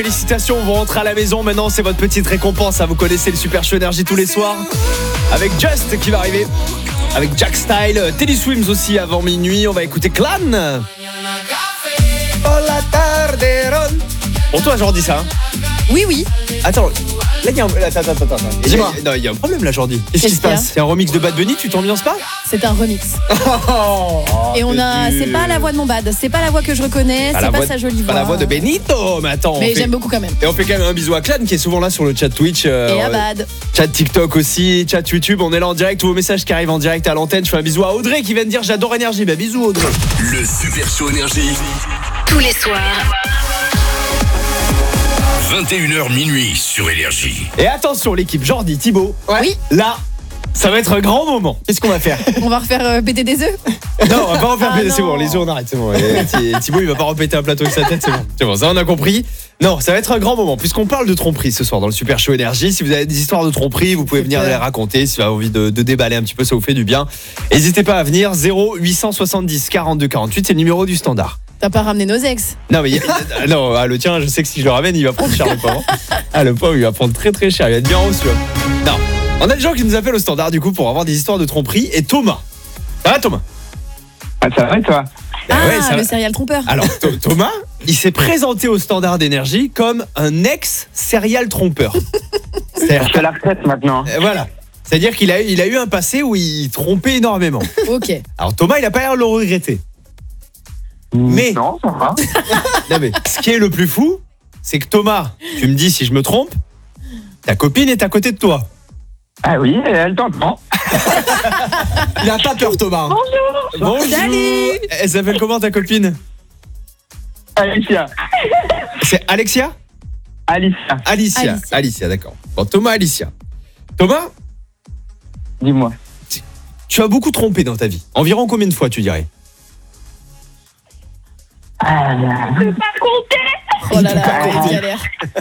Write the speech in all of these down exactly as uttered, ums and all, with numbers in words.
Félicitations, vous rentrez à la maison. Maintenant, c'est votre petite récompense. Vous connaissez le Super Show Énergie tous les soirs. Avec Just qui va arriver. Avec Jack Style. Teddy Swims aussi avant minuit. On va écouter Clan. Pour toi, Jordi, ça hein Oui, oui. Attends, là, il y a un... Attends, attends, attends. Dis-moi. Non, il y a un problème, là, Jordi. Qu'est-ce Qu'est-ce qui se qu'il y a passe? C'est un remix de Bad Bunny, tu t'ambiances pas? C'est un remix. Oh, Et on a, tu- c'est pas la voix de mon bad, c'est pas la voix que je reconnais, Pas c'est la pas voix- sa jolie voix. Pas la voix de Benito, mais attends. Mais on fait- j'aime beaucoup quand même. Et on fait quand même un bisou à Clan qui est souvent là sur le chat Twitch. euh, Et à bad. Chat TikTok aussi, chat YouTube. On est là en direct. Tous vos messages qui arrivent en direct à l'antenne. Je fais un bisou à Audrey qui vient de dire j'adore Énergie. Bah bisous Audrey. Le Super Show Énergie. Tous les soirs. vingt et une heures minuit sur Énergie. Et attention l'équipe, Jordi, Thibaut. Oui. Là, ça va être un grand moment. Qu'est-ce qu'on va faire? On va refaire euh, péter des œufs. Non, on va pas refaire Ah péter, c'est non. bon, les œufs on arrête, c'est bon. Et Thi- Thibaut il va pas repéter un plateau avec sa tête, c'est bon. C'est bon, ça on a compris. Non, ça va être un grand moment puisqu'on parle de tromperie ce soir dans le Super Show Énergie. Si vous avez des histoires de tromperie, vous pouvez venir Super. les raconter. Si vous avez envie de, de déballer un petit peu, ça vous fait du bien. N'hésitez pas à venir. Zéro huit cent soixante-dix quarante-deux quarante-huit, c'est le numéro du standard. T'as pas ramené nos ex. Non mais il y a- non, ah, le tien, je sais que si je le ramène, il va prendre cher le pauvre. Ah le pauvre, il va prendre très très cher, il va être bien reçu. hein. Non, on a des gens qui nous appellent au standard du coup pour avoir des histoires de tromperie. Et Thomas, ça va Thomas? Ah, ça va, toi? Bah Ah, ouais, ça le va. serial trompeur. Alors Tho- Thomas, il s'est présenté au standard d'énergie comme un ex-serial trompeur. Je C'est-à-dire- suis à la retraite maintenant. euh, voilà. C'est-à-dire qu'il a, il a eu un passé où il trompait énormément. Ok. Alors Thomas, il a pas l'air de le regretter. Mais- Non, ça va. Non mais ce qui est le plus fou, c'est que Thomas, tu me dis si je me trompe, ta copine est à côté de toi. Ah oui, elle t'entend. Il a pas peur Thomas. Bonjour. Bonjour. Salut. Elle s'appelle comment ta copine? Alicia. C'est Alexia? Alicia, Alicia. Alicia. Alicia, d'accord. Bon, Thomas, Alicia. Thomas, dis-moi. tu as beaucoup trompé dans ta vie. Environ combien de fois tu dirais? Oh là là, quelle galère.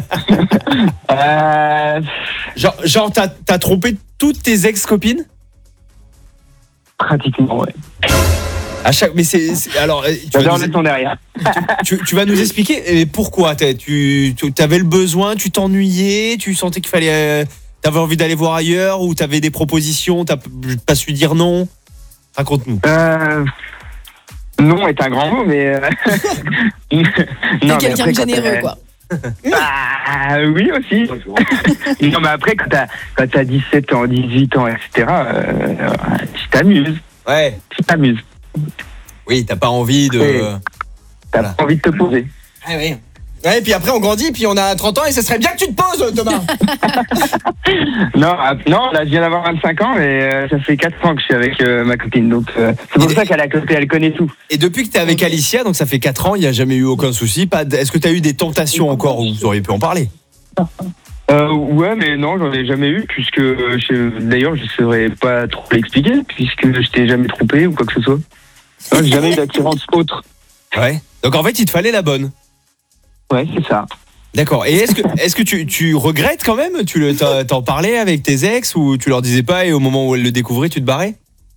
Euh, Genre, genre t'as, t'as trompé toutes tes ex-copines? pratiquement, ouais. À chaque, mais c'est, c'est- alors, euh, tu vas, J'adore nous, le ton derrière. tu, tu vas nous expliquer et pourquoi t'as- tu, tu avais le besoin, tu t'ennuyais, tu sentais qu'il fallait, euh, t'avais envie d'aller voir ailleurs ou t'avais des propositions, t'as p- pas su dire non. Raconte-nous. Euh, non est un grand mot, mais... euh, T'es non, mais quelqu'un après, de quand généreux, t'as- quoi. Ah oui aussi. Non mais après quand t'as quand t'as dix-sept ans, dix-huit ans, et cetera. Euh, tu t'amuses, Ouais. tu t'amuses. Oui, t'as pas envie de. Oui. T'as Voilà. pas envie de te poser. Ouais, oui. Ouais, et puis après on grandit, puis on a trente ans et ce serait bien que tu te poses, Thomas. Non, ah, non, là je viens d'avoir vingt-cinq ans et euh, ça fait quatre ans que je suis avec euh, ma copine, donc euh, c'est pour Et- ça qu'elle a côté, elle connaît tout. Et depuis que t'es avec Alicia, donc ça fait quatre ans, il n'y a jamais eu aucun souci. Pas d- Est-ce que t'as eu des tentations encore où vous auriez pu en parler? Euh, ouais, mais non, j'en ai jamais eu puisque euh, je- d'ailleurs je saurais pas trop l'expliquer puisque je t'ai jamais trompé ou quoi que ce soit. Non, j'ai jamais eu d'attirance autre. Ouais. Donc en fait, il te fallait la bonne. Ouais, c'est ça. D'accord. Et est-ce que, est-ce que tu, tu regrettes quand même? Tu le, t'en, t'en parlais avec tes ex ou tu leur disais pas et au moment où elles le découvraient, tu te barrais?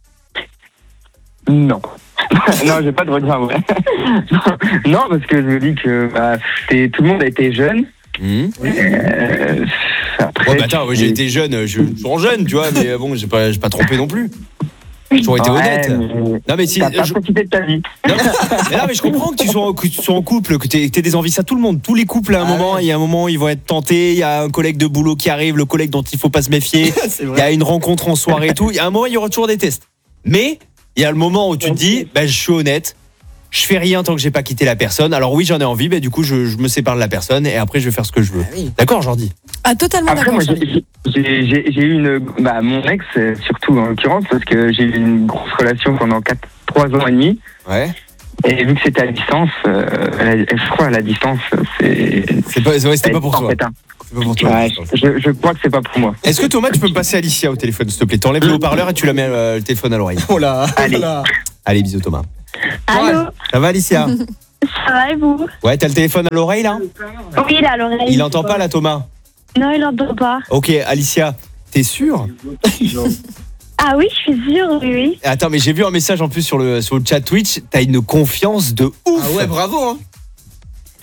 Non. Non, j'ai pas de regret, ouais. Non, parce que je me dis que bah, t'es- tout le monde a été jeune. Mmh. Euh, après, Ouais, bah attends, moi, j'ai été jeune, je suis toujours jeune, tu vois, mais bon, j'ai pas, j'ai pas trompé non plus. J'ai toujours été Ouais, honnête. mais Non mais si, T'as pas je, profité de ta vie. non, mais non, mais je comprends que tu sois, en- que tu sois en couple, que tu aies des envies, ça tout le monde. Tous les couples à un Ah moment, ouais. il y a un moment, ils vont être tentés. Il y a un collègue de boulot qui arrive, le collègue dont il faut pas se méfier. C'est Il y a une rencontre en soirée et tout. Il y a un moment, il y aura toujours des tests. Mais il y a le moment où tu te dis, bah, je suis honnête, je fais rien tant que j'ai pas quitté la personne. Alors oui, j'en ai envie, bah, du coup, je, je me sépare de la personne et après, je vais faire ce que je veux. D'accord, Jordi? Ah, totalement Après, d'accord. moi, Charlie. j'ai j'ai- j'ai- j'ai eu une. Bah, mon ex, euh, surtout en l'occurrence, parce que j'ai eu une grosse relation pendant quatre, trois ans et demi. Ouais. Et vu que c'était à distance, euh, la- je crois à la distance, c'est. C'est pas, ouais, c'était pas pour en toi. fait, hein. C'est pas pour toi. Ouais, je, je crois que c'est pas pour moi. Est-ce que Thomas, tu peux me passer Alicia au téléphone, s'il te plaît? T'enlèves le haut-parleur et tu la mets euh, le téléphone à l'oreille. Oh là. Allez. Allez, bisous Thomas. Allô, Ça va Alicia? ça va et vous? Ouais, t'as le téléphone à l'oreille là? Oui, il est à l'oreille. Il entend pas là, Thomas? Non, il entend pas. Ok, Alicia, t'es sûre? Ah oui, je suis sûre, oui, oui. Attends, mais j'ai vu un message en plus sur le, sur le chat Twitch. T'as une confiance de ouf. Ah ouais, bravo hein.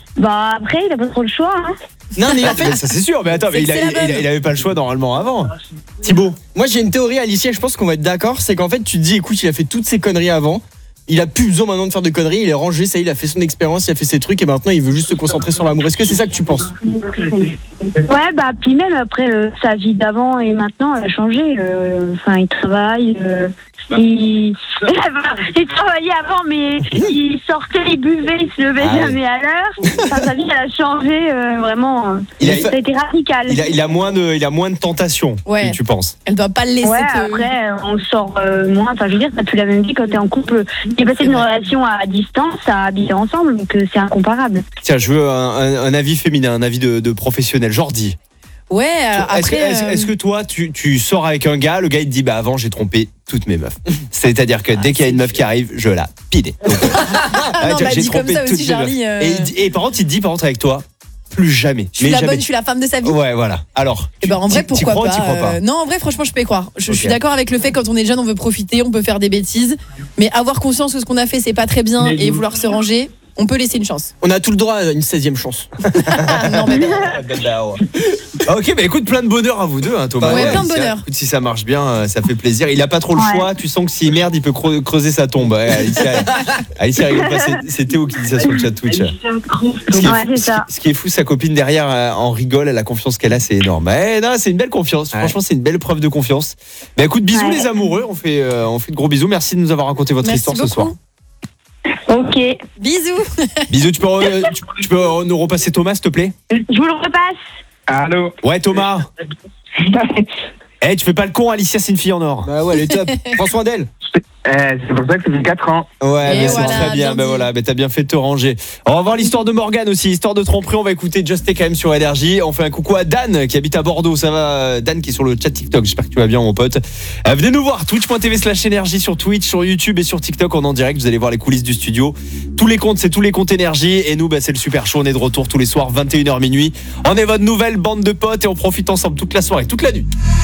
Bah après, il a pas trop le choix. Hein. Non, mais en fait, Mais ça c'est sûr, mais attends, mais C'est il, que a- c'est la il- il- bonne. il avait pas le choix normalement avant. Thibaut. moi j'ai une théorie, Alicia, je pense qu'on va être d'accord, c'est qu'en fait tu te dis, écoute, il a fait toutes ses conneries avant. Il a plus besoin maintenant de faire de conneries, il est rangé, ça y est, il a fait son expérience, il a fait ses trucs et maintenant il veut juste se concentrer sur l'amour. Est-ce que c'est ça que tu penses? Ouais, bah puis même après euh, sa vie d'avant et maintenant, elle a changé. euh, Enfin, il travaille. euh, il... il travaillait avant, mais il sortait, il buvait, il se levait Ah ouais. jamais à l'heure. Enfin, sa vie, elle a changé euh, vraiment. euh, Il a- ça a été radical. Il a, il a moins de, il a moins de tentations, Ouais. tu, tu penses. Elle doit pas le laisser Ouais, te... après, on sort euh, moins. Enfin, je veux dire, t'as plus la même vie quand t'es en couple. T'es passé d'une relation à distance à habiter ensemble, donc euh, c'est incomparable. Tiens, je veux un, un- un avis féminin, un avis de, de professionnel. Jordi. Ouais, alors Est-ce que, après... est-ce- euh, est-ce que toi, tu, tu sors avec un gars, le gars il te dit bah avant j'ai trompé toutes mes meufs. C'est-à-dire que dès qu'il y a une meuf qui arrive, je la pile. Donc, Ah non, tu vois, bah, j'ai dit comme trompé ça toutes aussi, mes meufs. Charlie. euh, Et, il dit- et par contre, il te dit par contre avec toi, plus jamais. Je suis mais la jamais. bonne, je suis la femme de sa vie. Ouais, voilà. Alors. Eh ben, en vrai, t'y- t'y pourquoi crois ou pas, t'y crois pas euh, Non, en vrai, franchement, je peux y croire. Je, je suis Ok. d'accord avec le fait quand on est jeune, on veut profiter, on peut faire des bêtises, mais avoir conscience que ce qu'on a fait, c'est pas très bien et vouloir se ranger, on peut laisser une chance. On a tout le droit à une seizième chance. Ah, non, mais Ah, ok, bah écoute, plein de bonheur à vous deux, hein, Thomas. Ouais, Et plein de Alicia. bonheur. Écoute, si ça marche bien, euh, ça fait plaisir. Il a pas trop le Ouais. choix. Tu sens que s'il merde, il peut creu- creuser sa tombe. Ouais, Alicia, Alicia rigole pas. C'est- C'est Théo qui dit ça sur le chat Twitch. Ce qui est Ouais, fou, c'est ce qui- ça. ce qui est fou, sa copine derrière euh, en rigole. La confiance qu'elle a, c'est énorme. Eh, non, c'est une belle confiance. Ouais. Franchement, c'est une belle preuve de confiance. Bah écoute, bisous Ouais. les amoureux. On fait, euh, on fait de gros bisous. Merci de nous avoir raconté votre merci histoire beaucoup. ce soir. Ok. Bisous. Bisous. Tu peux, re- tu, tu peux euh, nous repasser Thomas, s'il te plaît? Je vous le repasse. Allô. Ouais, Thomas. Eh, tu fais pas le con, Alicia, c'est une fille en or. Bah ouais, elle est top. Prends soin d'elle. Euh, c'est pour ça que ça fait quatre ans. Ouais, Et mais c'est voilà, très bien. bien Ben dit. voilà, ben t'as bien fait de te ranger. On va voir l'histoire de Morgane aussi, histoire de tromperie. On va écouter Just Take quand même sur Énergie. On fait un coucou à Dan qui habite à Bordeaux. Ça va, Dan qui est sur le chat TikTok. J'espère que tu vas bien, mon pote. Euh, venez nous voir twitch point t v slash énergie sur Twitch, sur YouTube et sur TikTok. On est en direct. Vous allez voir les coulisses du studio. Tous les comptes, c'est tous les comptes Énergie. Et nous, ben, c'est le super show. On est de retour tous les soirs, vingt et une heures minuit. On est votre nouvelle bande de potes et on profite ensemble toute la soirée, toute la nuit.